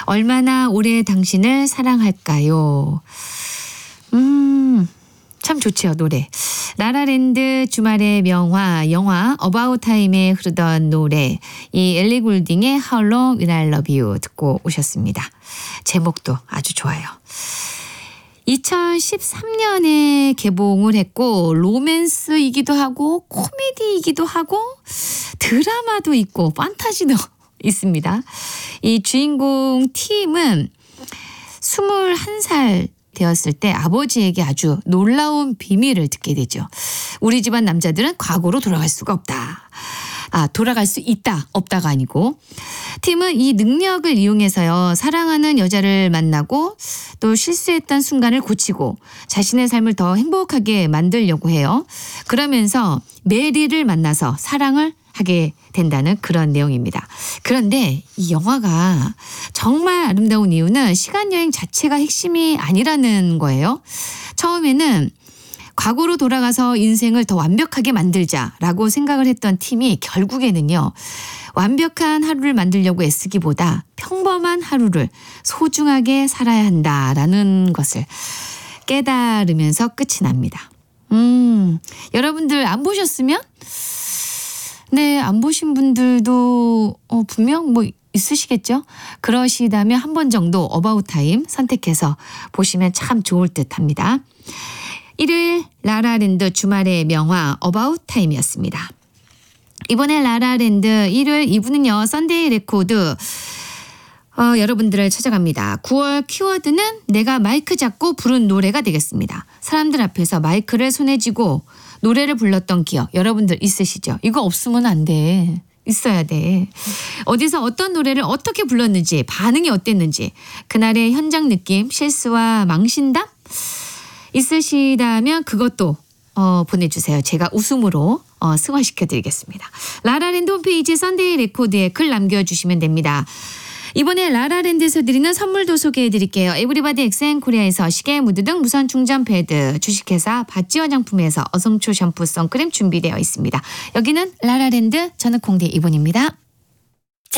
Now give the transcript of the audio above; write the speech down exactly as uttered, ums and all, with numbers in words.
얼마나 오래 당신을 사랑할까요? 음, 참 좋지요, 노래. 라라랜드 주말의 명화, 영화 어바웃 타임에 흐르던 노래, 이 엘리 골딩의 How Long Will I Love You 듣고 오셨습니다. 제목도 아주 좋아요. 이천십삼 년에 개봉을 했고 로맨스이기도 하고 코미디이기도 하고 드라마도 있고 판타지도 있습니다. 이 주인공 팀은 스물한 살 되었을 때 아버지에게 아주 놀라운 비밀을 듣게 되죠. 우리 집안 남자들은 과거로 돌아갈 수가 없다. 아, 돌아갈 수 있다, 없다가 아니고. 팀은 이 능력을 이용해서요, 사랑하는 여자를 만나고 또 실수했던 순간을 고치고 자신의 삶을 더 행복하게 만들려고 해요. 그러면서 메리를 만나서 사랑을 하게 된다는 그런 내용입니다. 그런데 이 영화가 정말 아름다운 이유는 시간여행 자체가 핵심이 아니라는 거예요. 처음에는 과거로 돌아가서 인생을 더 완벽하게 만들자라고 생각을 했던 팀이 결국에는요, 완벽한 하루를 만들려고 애쓰기보다 평범한 하루를 소중하게 살아야 한다라는 것을 깨달으면서 끝이 납니다. 음, 여러분들 안 보셨으면? 네, 안 보신 분들도 어, 분명 뭐 있으시겠죠? 그러시다면 한 번 정도 어바웃 타임 선택해서 보시면 참 좋을 듯 합니다. 일요일 라라랜드 주말의 명화 어바웃 타임이었습니다. 이번에 라라랜드 일요일 이 부는요, 썬데이 레코드 어, 여러분들을 찾아갑니다. 구월 키워드는 내가 마이크 잡고 부른 노래가 되겠습니다. 사람들 앞에서 마이크를 손에 쥐고 노래를 불렀던 기억 여러분들 있으시죠? 이거 없으면 안 돼. 있어야 돼. 어디서 어떤 노래를 어떻게 불렀는지, 반응이 어땠는지, 그날의 현장 느낌, 실수와 망신담 있으시다면 그것도 어, 보내주세요. 제가 웃음으로 어, 승화시켜드리겠습니다. 라라랜드 홈페이지 썬데이 레코드에 글 남겨주시면 됩니다. 이번에 라라랜드에서 드리는 선물도 소개해드릴게요. 에브리바디 엑센코리아에서 시계, 무드 등 무선 충전 패드, 주식회사 바찌 화장품에서 어성초 샴푸 선크림 준비되어 있습니다. 여기는 라라랜드, 저는 콩디 이분입니다.